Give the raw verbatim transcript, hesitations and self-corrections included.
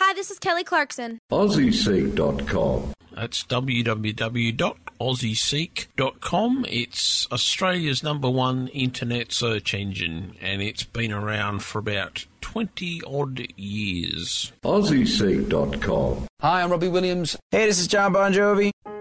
Hi, this is Kelly Clarkson. Aussie Seek dot com. That's w w w dot aussie seek dot com. It's Australia's number one internet search engine, and it's been around for about twenty-odd years. Aussie Seek dot com. Hi, I'm Robbie Williams. Hey, this is John Bon Jovi.